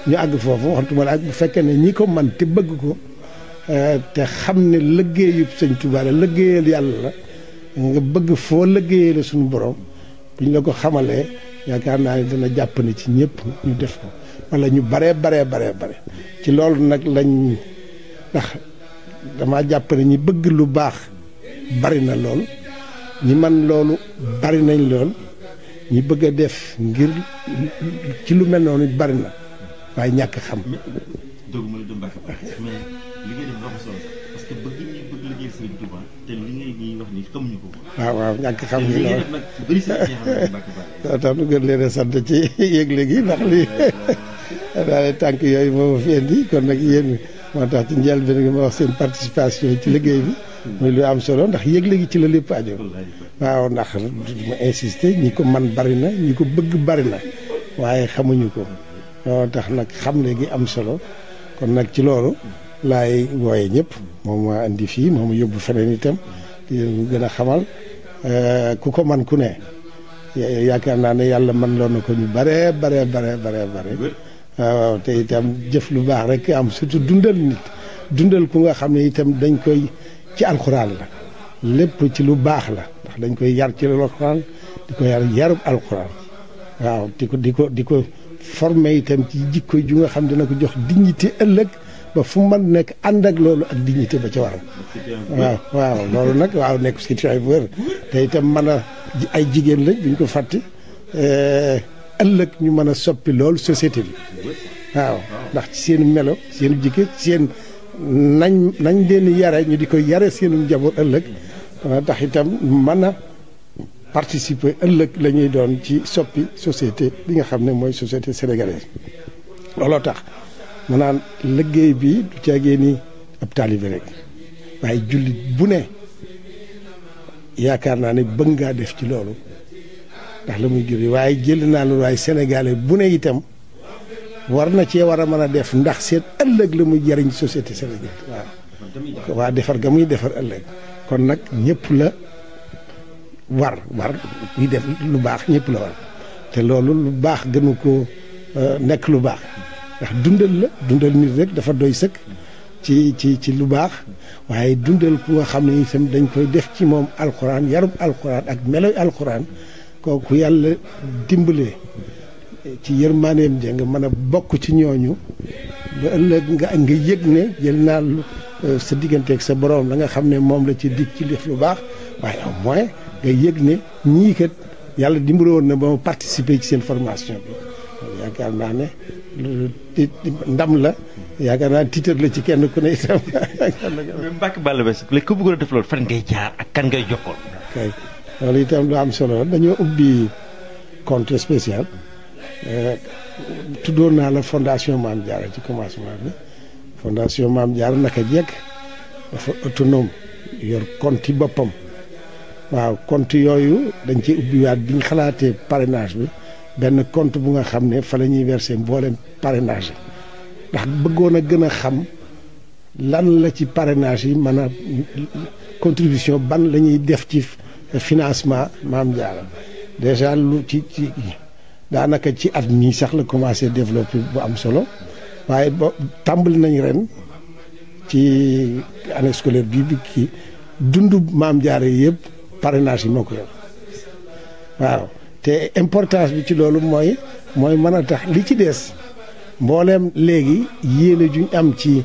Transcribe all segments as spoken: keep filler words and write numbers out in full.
ñu àgg foofu waxtuma la ak bu fekkee ne ñi ko man te bëgg ko te xam ne liggéeyub sëñ Tuubaa la liggéeyal yàlla la nga bëgg foo liggéeyee la suñu borom bu ñu la ko xamalee yaakaar naa ne dana jàpp ne ci ñëpp ñu def ko wala ñu baree baree baree bare ci loolu nag lañ ndax dama jàpp ne ñi bëgg lu baax bari na lool ñi man loolu bari nañ lool ñi bëgg a def ngir ci lu mel noonu bari na waaye ñàkk xam. dëgg ma la du Mbacke mais li ngay def dafa solo parce que bëgg ñi bëgg liggéey Sëriñ Touba te li ngay ñuy wax ni xamuñu ko. waaw waaw ñàkk xam gi loolu nag bëri sa ñi xam ne Mbacke Balla. tax nu gën leen a sant ci yëgle gi ndax lii daal tànk yooyu moo fi indi kon nag yéen moo tax ci njëlbéen gi ma wax seen participation ci liggéey bi. muy lu am solo ndax yëgle gi ci la lépp aajo. waaw ndax ma insister ñi ko man bari na ñi ko bëgg bari na waaye xamuñu ko moo tax nag xamle gi am solo kon nag ci loolu laay wooye ñëpp moom maa indi fii moom yóbbu feneen itam di leen gën a xamal ku ko man ku ne yaakaar naa ne yàlla man loon na ko ñu bare bare bare bare bare waaw te itam jëf lu baax rek am surtout dundal nit dundal ku nga xam ne itam dañ koy ci alxuraan la lépp ci lu baax la ndax dañ koy yar ci alxuraan di ko yar yarub alxuraan waaw di ko di ko di ko formé itam ci jikko ju nga xam dina ko jox dignité ëllëg ba fu man nekk ànd ak loolu ak dignité ba ca war waaw waaw loolu nag waaw nekk situation bu wér te itam mën a ay jigéen lañ duñ ko fàtte ëllëg ñu mën a soppi loolu société bi waaw ndax ci seen melo seen jikko seen nañ nañ leen yare ñu di ko yare seenu njaboot ëllëg dana tax itam mën a participer ëllëg la ñuy doon ci soppi société bi nga xam ne mooy société sénégalaise looloo tax mu naan liggéey bi du caagee ni ab taalibe rek waaye jullit bu ne yaakaar naa ne bëgg ngaa def ci loolu ndax la muy juri waaye jël naa loolu waaye sénégalais bu ne itam war na cee war a mën a def ndax seen ëllëg la muy jariñ société sénégalaise waaw waa defar ga muy defar ëllëg kon nag ñëpp la war war kuy def lu baax ñëpp la war te loolu lu baax gënu ko nekk lu baax ndax dundal la dundal nit rek dafa doy sëkk ci ci ci lu baax waaye dundal ku nga xam ne itam dañ koy def ci moom alxuraan yarub alxuraan ak meloy alxuraan kooku yàlla dimbalee ci yërmaaneem ja nga mën a bokk ci ñooñu ba ëllëg nga nga yëg ne jël naa sa digganteeg sa borom la nga xam ne moom la ci dig ci def lu baax waaye au moins nga yëg ne ñii kat yàlla dimbale woon na ba ma participer ci seen formation bi yaakaar naa ne ndam la yaakaar naa titre la ci kenn ku ne itam. Mbacke Balla Basse léegi ku bëggoon a def loolu fan ngay jaar ak kan ngay jokkool. kay loolu itam lu am solo la dañoo ubbi compte spécial tuddoon naa la fondation Mame Diarra ci commencement bi fondation Mame Diarra naka jekk dafa autonome yor compte yi boppam waaw compte yooyu dañ ci ubbiwaat bi ñu xalaatee parrainage bi benn compte bu nga xam ne fa la ñuy verser mboolem parrainage yi ndax bëggoon a gën a xam lan la ci parrainage yi mën a contribution ban la ñuy def ci financement Mame Diarra déjà lu ci ci daanaka ci at mii sax la commencé développer bu am solo waaye ba tàmbali nañ ren ci année scolaire bii bi kii dundu Mame Diarra yëpp parrainage yi moo ko yor waaw te importance bi ci loolu mooy mooy mën a tax li ci des mbooleem léegi yéene juñ am ci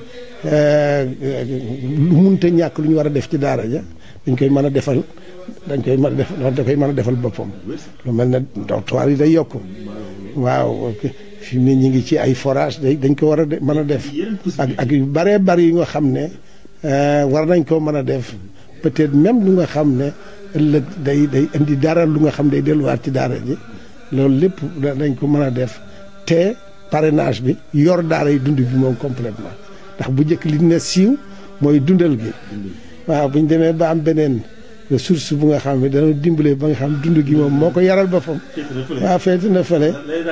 lu munta ñàkk lu ñu war a def ci daara ja dañ koy mën a defal dañ koy mën a def da koy mën a defal boppam lu mel ne dortoir yi day yokk waaw fi mu ne ñu ngi ci ay forage day dañ ko war a mën a def ak ak yu bëree bëri yu nga xam ne war nañ koo mën a def peut-être même lu nga xam ne ëllëg day day indi dara lu nga xam day delluwaat ci daara ji loolu lépp dañ ko mën a def te parrainage bi yor daara yi dund bi moom complètement ndax bu njëkk li ne siiw mooy dundal gi waaw bu ñu demee ba am beneen ressource bu nga xam ne dana dimbale ba nga xam dund gi moom moo ko yaral boppam waaw feeti na fële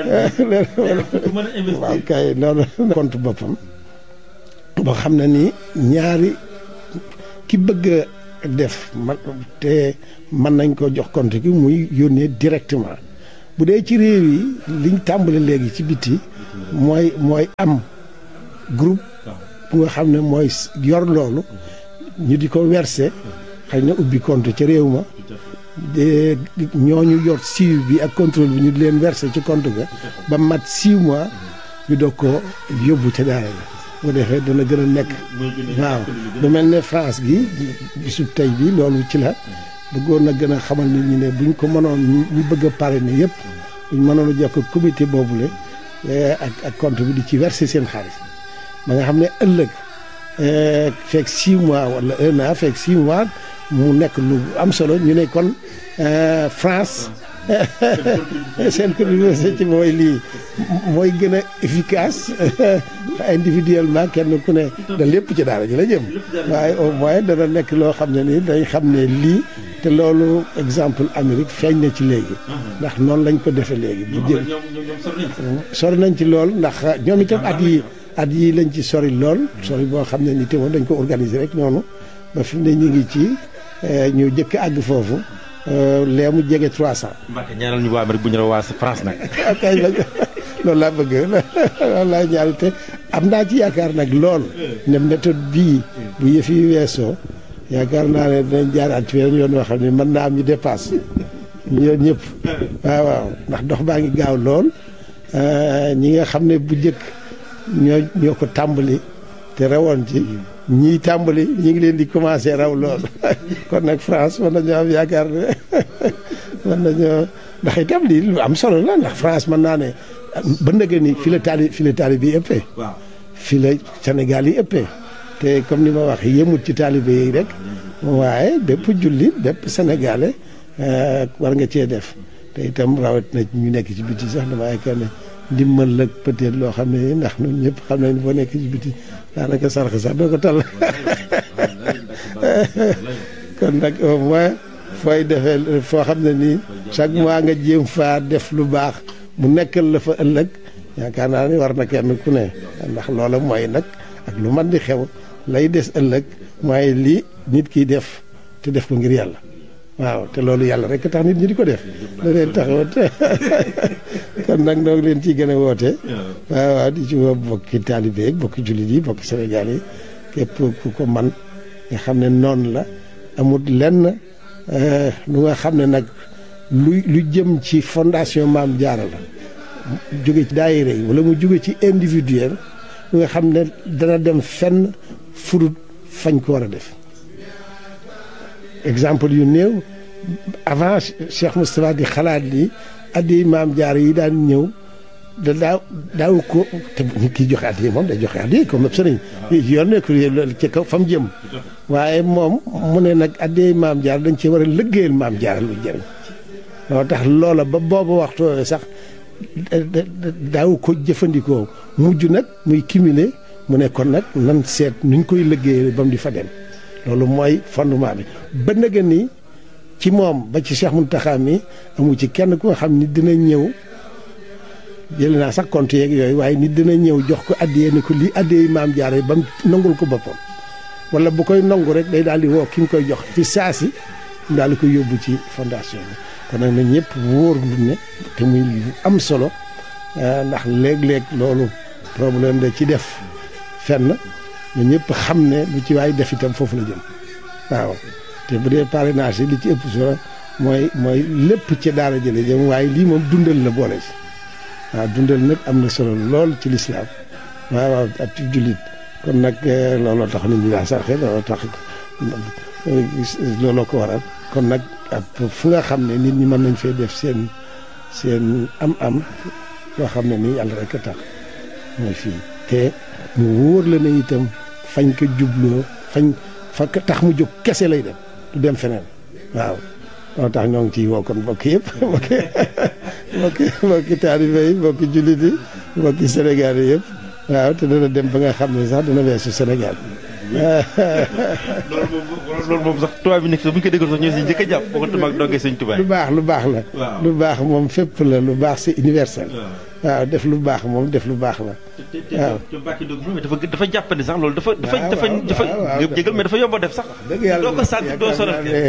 waaw kay loolu compte boppam boo xam ne ni ñaari ki bëgg a def man te mën nañ ko jox compte gi muy yónnee directement bu dee ci réew yi liñ tàmbali léegi ci biti mooy mooy am groupe bu nga xam ne mooy yor loolu ñu di ko verser xëy na ubbi compte ca réew ma de ñooñu yor suivi bi ak contrôle bi ñu di leen verser ci compte ga ba mat six mois ñu doog ko yóbbu ca daara la bu defee dana gën a nekk waaw lu mel ne France gi bisub tey bi loolu ci la bëggoon na gën a xamal nit ñi ne buñ ko mënoon ñu bëgg a parrainer yëpp buñ mënoon a jokk comité boobule ak ak compte bi di ci verser seen xaalis ba nga xam ne ëllëg fekk six mois wala un an fekk six mois mu nekk lu am solo ñu ne kon France seen contribution ci mooy lii mooy gën a efficace individuellement kenn ku ne da lépp ci daara ji la jëm waaye au moins dana nekk loo xam ne nii dañ xam ne lii te loolu exemple Amérique feeñ na ci léegi ndax noonu lañ ko defee léegi bu jël sori nañ ci lool ndax ñoom itam at yi at yi lañ ci sori lool sori boo xam ne ni te moom dañ ko organiser rek noonu ba fi mu ne ñu ngi ci ñu jëkk àgg foofu lee mu jege trois cent. Mbacke ñaanal ñu waa Amérique bu ñu la waa France nag. kay loolu laa bëgg loolu laa ñaari te am naa ci yaakaar nag lool ne méthode bii bu yëf yi weesoo yaakaar naa ne dinañ jaaraat ci weneen yoon yoo xam ne mën naa am ñu dépasse ñoom ñëpp waaw waaw ndax dox baa ngi gaaw lool ñi nga xam ne bu njëkk ñoo ñoo ko tàmbali te rawoon ci ñii tàmbali ñi ngi leen di commencé raw lool kon nag France mën nañoo am yaakaar ne mën nañoo ndax itam lii lu am solo la ndax France mën naa ne ba ndëgë ni fi la taali fi la taali bi ëppee fi la Sénégal yi ëppee te comme ni ma wax yemut ci taalibe yi rek waaye bépp jullit bépp sénégalais war nga cee def te itam rawat na ñu nekk ci biti sax dama yaakaar ne ndimbal la peut-être loo xam ne ndax ñun ñëpp xam nañ boo nekk ci biti daanaka sarx sax doo ko tal kon nag au moins fooy defee foo xam ne nii chaque mois nga jéem faa def lu baax mu nekkal la fa ëllëg yaakaar naa ne war na kenn ku ne ndax loola mooy nag ak lu man di xew lay des ëllëg mooy lii nit kiy def te def ko ngir yàlla waaw te loolu yàlla rek tax nit ñi di ko def da leen taxawat kon nag noo ngi leen ciy gën a woote waaw waaw di ci woo bokki taalibe yi bokki jullit yi bokki Sénégal yi képp ku ko man nga xam ne noonu la amul lenn lu nga xam ne nag lu lu jëm ci fondation Maam Jaara la jóge ci daayira yi wala mu jóge ci individuel lu nga xam ne dana dem fenn furut fañ ko war a def exemple yu néew avant Cheikh Moustapha di xalaat ni addi Maam Jaara yi daan ñëw da daaw daaw ko te nit ki joxe addi moom day joxe addi comme sëriñ yoon nekk ci kaw fa mu jëm waaye moom mu ne nag addi Maam Jaara dañ ci war a liggéeyal Maam Jaara lu jëriñ loolu tax loola ba boobu waxtu sax daaw ko jëfandikoo mujj nag muy cumuler mu ne kon nag nan seet nuñ koy liggéeyal ba mu di fa dem loolu mooy fondement bi ba nga ni ci moom ba ci Cheikh Mountakha mi amu ci kenn ku nga xam ni dina ñëw jëlee naa sax compte yeeg yooyu waaye nit dina ñëw jox ko addiyee ni ko lii addiyee Maam Jaara ba mu nangul ko boppam wala bu koy nangu rek day daal di woo ki nga koy jox fi saasi daal di koy yóbbu ci fondation bi kon nag na ñëpp wóor lu ne te muy lu am solo ndax léeg-léeg loolu problème da ci def fenn na ñëpp xam ne lu ci waay def itam foofu la jëm waaw te bu dee parrainage yi li ci ëpp solo mooy mooy lépp ci daara jële jëm waaye lii moom dundal la boole si waaw dundal nag am na solo lool ci lislaam waaw waaw ak ci jullit kon nag looloo tax nit ñi daa sarxe looloo tax looloo ko waral kon nag ak fu nga xam ne nit ñi mën nañ fee def seen seen am-am loo xam ne nii yàlla rek a tax mooy fii te mu wóor la ne itam fañ ko jubloo fañ fa tax mu jóg kese lay dem du dem feneen waaw loolu tax ñoo ngi ciy woo kon mbokk yëpp mbokki mbokki mbokki taalibe yi mbokki jullit yi mbokki Sénégal yi yëpp waaw te dana dem ba nga xam ne sax dana weesu Sénégal loolu moom loolu moom sax tubaab bi nekk sax bu ñu ko déggoon sax ñoo si njëkk a jàpp bokkatuma ak dongee sëñ Tuubaa lu baax lu baax la lu baax moom fépp la lu baax c'est universel waaw def lu baax moom def lu baax la waaw te Mbacke Doog moom dafa dafa jàppandi sax loolu dafa dafa dafa dafa jégal mais dafa yomb a def sax dëgg yàlla doo ko sant doo sonal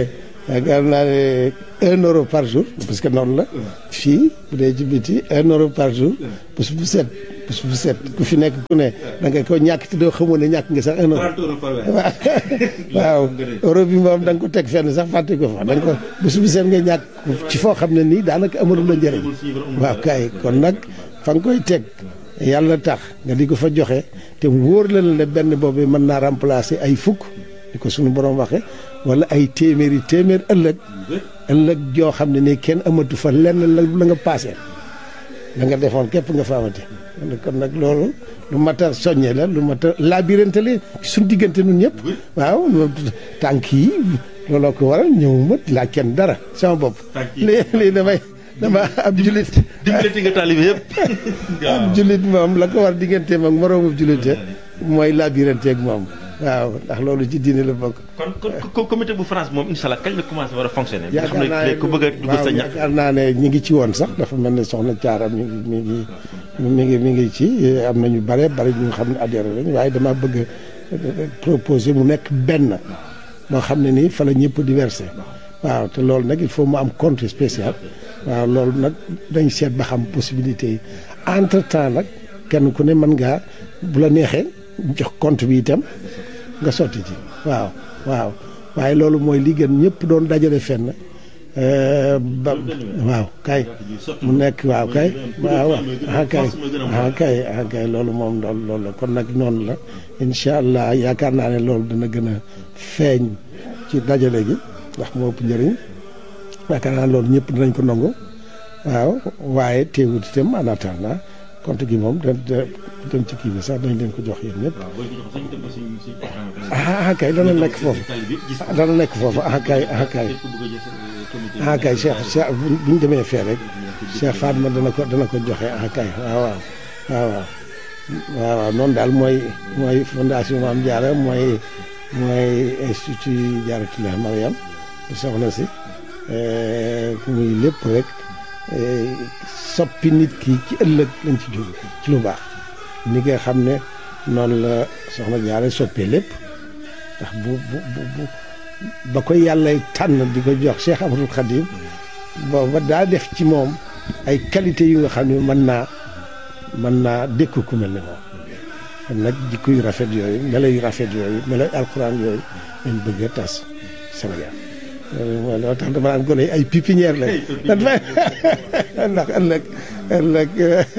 yaakaar naa ne un euro par jour parce que noonu la fii bu dee ci biti un euro par jour bés bu set bés bu set ku fi nekk ku ne da nga ko ñàkk te doo xamoon ne ñàkk nga sax un euro waaw waaw euro bi moom da nga ko teg fenn sax fàtte ko fa da nga ko bés bu set nga ñàkk ci foo xam ne nii daanaka amatul la njëriñ waaw kay kon nag fa nga koy teg yàlla tax nga di ko fa joxe te wóor la ne benn boobu mën naa remplacer ay fukk di ko suñu borom waxe wala ay téeméeri téeméer ëllëg ëllëg joo xam ne nii kenn amatu fa lenn la la nga paase la nga defoon képp nga fa amati kon nag loolu lu mat a soññe la lu mat a labirante la suñu diggante ñun ñëpp waaw tànk yi looloo ko waral ñëwuma laa kenn dara sama bopp lii lii damay dama ab julit dimbalati nga taalibe yëpp ab julit moom la ko war digganteem ak moroomu julite mooy labirante ak moom waaw ndax loolu ci diine la bokk. kon kon comité bu France moom incha allah kañ la commencé war a fonctionner. yaakaar naa ne ku bëgg a dugg sa ñax yaakaar naa ne ñi ngi ci woon sax dafa mel ne soxna Thiara mi ngi mi ngi mi ngi mi ngi ci am na ñu bare bare ñu xam ne adhéré lañ waaye dama bëgg proposer mu nekk benn moo xam ne nii fa la ñëpp di versé waaw te loolu nag il faut mu am compte spécial waaw loolu nag dañ seet ba xam possibilité yi entre temps nag kenn ku ne mën ngaa bu la neexee jox compte bi itam. nga sotti ci waaw waaw waaye loolu mooy li gën ñëpp doon dajale fenn ba waaw kay mu nekk waaw kay waaw ah kay ah kay ah kay loolu moom loolu loolu la kon nag noonu la incha allah yaakaar naa ne loolu dana gën a feeñ ci dajale gi ndax moo ëpp njëriñ yaakaar naa loolu ñëpp dinañ ko nangu waaw waaye teewut itam en attendant compte gi moom da dem ci kii bi sax dañ leen ko jox yéen ñëpp ah kay dana nekk foofu dana nekk foofu ah kay ah kay ah kay Cheikh Cheikh bu ñu demee fee rek Cheikh Fatma dana ko dana ko joxe ah kay waaw waaw waaw waaw waaw noonu daal mooy mooy fondation Mame Diarra mooy mooy institut Diarratoulah Mariam di soxna si muy lépp rek soppi nit ki ci ëllëg lañ ci jóg ci lu baax ni nga xam ne noonu la soxna Diarra soppee lépp ndax bu bu bu ba ko yàlla tànn di ko jox Cheikh Ahmadoul Khadim booba daa def ci moom ay qualité yu nga xam ne mën naa mën naa dékku ku mel ne moom kon nag jikko yu rafet yooyu melo yu rafet yooyu melo yu alxuraan yooyu lañ bëgg a tas Sénégal mooy loo tax dama naan gone ay pépinière la ndax ëllëg ëllëg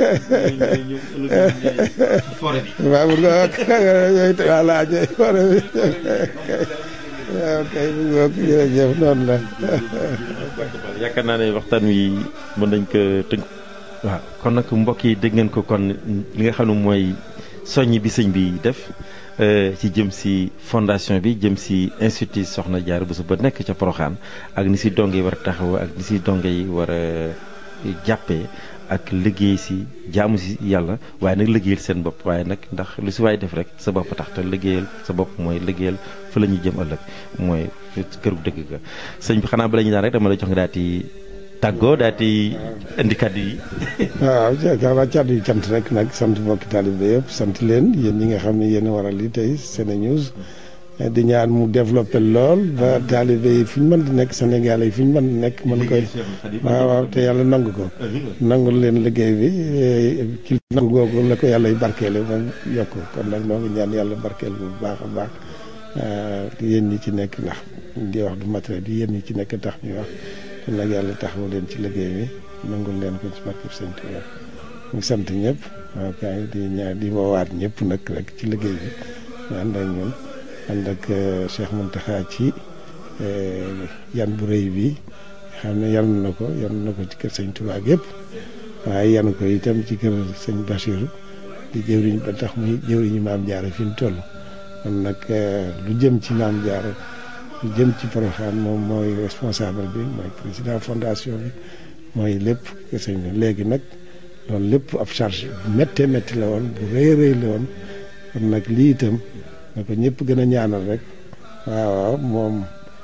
waaw bu nga yooyu voilà ñooy forêt bi waaw kay bu nga jërëjëf noonu la yaakaar naa ne waxtaan wi mën nañ ko tënk waaw kon nag mbokk yi dégg ngeen ko kon li nga xam ne mooy soññ bi sëñ bi def ci jëm si fondation bi jëm si institut Soxna Diarra Bousso ba nekk ca Porokhane ak ni si donge yi war a taxaw ak ni si donge yi war a jàppee ak liggéey si jaamu si yàlla waaye nag liggéeyal seen bopp waaye nag ndax lu si waay def rek sa bopp tax te liggéeyal sa bopp mooy liggéeyal fa la ñuy jëm ëllëg mooy këru dëgg ga sëñ bi xanaa bala ñu daan rek dama lay jox nga daal di tàggoo daal di indi kàddu yi. waaw xanaa kàddu yi cant rek nag sant mbokki taalibe yëpp sant leen yéen ñi nga xam ne yéen a waral li tey SeneNews di ñaan mu développé lool ba taalibe yi fu ñu mën di nekk Sénégal yi fu ñu mën di nekk mën koy waaw waaw te yàlla nangu ko nangu leen liggéey bi ci nangu googu la ko yàlla barkeele moom yokk kon nag noo ngi ñaan yàlla barkeel bu baax a baax yéen ñi ci nekk ndax di wax du matériel bi yéen ñi ci nekk tax ñuy wax kon nag yàlla taxawu leen ci liggéey bi nangul leen ko ci barkeb Sëñ Tuubaa ñu sant ñëpp waaw kay di ñaan di woowaat ñëpp nag rek ci liggéey bi ñu ànd ak ñun ànd ak Cheikh Mountakha ci yan bu rëy bi xam ne yan na ko yan na ko ci kër Sëñ Tuubaa yëpp waaye yan ko itam ci kër Sëñ Bachir di jëwriñ ba tax muy jëwriñu Maam Diarra fi mu toll kon nag lu jëm ci Maam Diarra lu jëm ci Porokhane moom mooy responsable bi mooy président fondation bi mooy lépp kër sëñ bi léegi nag loolu lépp ab charge bu méttee métti la woon bu rëy rëy la woon kon nag lii itam na ko ñëpp gën a ñaanal rek waaw waaw moom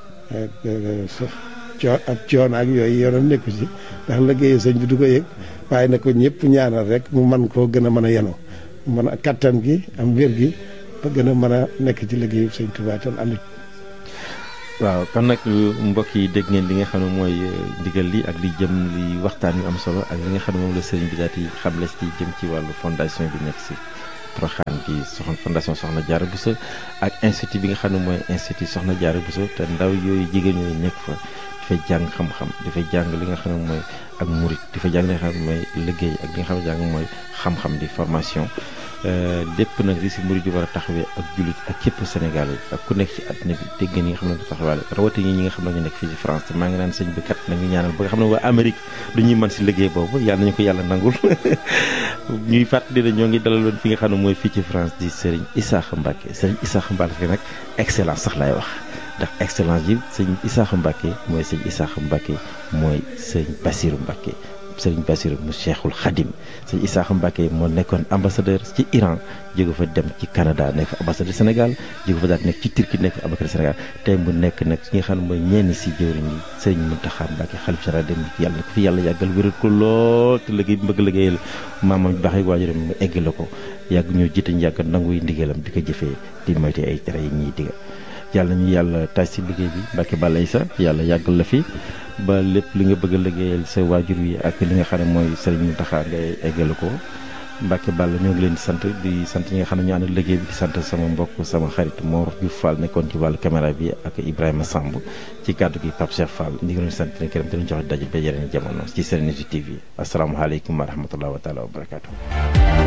coo ab coono ak yooyu yoonam nekku ci ndax liggéeyu sëñ bi du ko yëg waaye na ko ñëpp ñaanal rek mu mën koo gën a mën a yenu mën a kattan gi am wér gi ba gën a mën a nekk ci liggéeyu sëñ Tuubaa tam ànd waaw kon nag mbokk yi dégg ngeen li nga xam ne mooy ndigal li ak li jëm li waxtaan yu am solo ak li nga xam ne moom la sëriñ bi daal di xamle ci jëm ci wàllu fondation bi nekk si Porokhane bi soxna fondation Soxna Diarra Bousso ak institut bi nga xam ne mooy institut Soxna Diarra Bousso te ndaw yooyu jigéen ñooyu nekk fa dafay jàng xam-xam dafay jàng li nga xam ne mooy ak murit dafay jàng li nga xam ne mooy liggéey ak li nga xam ne jàng mooy xam-xam di formation lépp nag li si murit yi war a taxawee ak jullit ak képp Sénégal yi ak ku nekk ci àddina bi dégg ngeen ñi nga xam ne taxawaale rawatina ñi nga xam ne ñu nekk fii ci France te maa ngi naan sëñ bi kat nañu ñaanal ba nga xam ne waa Amérique du ñuy mën si liggéey boobu yàlla nañu ko yàlla nangul ñuy fàttali ne ñoo ngi dalaloon fi nga xam ne mooy fii ci France di Serigne Issakha Mbacké Serigne Issakha Mbacké nag excellence sax laay wax ndax excellence yi sëñ Issakha Mbacké mooy sëñ Issakha Mbacké mooy sëñ Bassirou Mbacké sëriñ Bassirou mu Cheikhul Khadim sëñ Issakha Mbacké moo nekkoon ambassadeur ci Iran jóge fa dem ci Canada nekk ambassadeur Sénégal jóge fa daal nekk ci Turquie nekk ambassadeur Sénégal tey mu nekk nag ki nga xam ne mooy ñenn si jëwriñ yi sëriñ Mountakha Mbacké xalif général dem yàlla na ko fi yàlla yàggal wéral ko lool te liggéey bi bëgg liggéeyal maamam bi baax yi waajuram mu egg la ko yàgg ñoo jiite ñu yàgg nanguy ndigalam di ko jëfee di moyte ay tere yi ñuy diga yàlla ñu yàlla taaj si liggéey bi Mbacké Balla Issa yàlla yàggal la fi ba lépp li nga bëgg a liggéeyal sa waajur wi ak li nga xam ne mooy Serigne Mountakha ngay eggale ko Mbacké Balla ñoo ngi leen di sant di sant ñi nga xam ne ñu ànd liggéey bi di sant sama mbokk sama xarit Mor Diouf Fall nekkoon ci wàllu caméra bi ak Ibrahima Samb ci kàddu gi Pape Cheikh Fall ñu ngi leen di sant leen këram te ñu joxe daje ba yeneen jamono ci Serenity T V asalaamaaleykum wa rahmatulah wa taala wa barakaatu.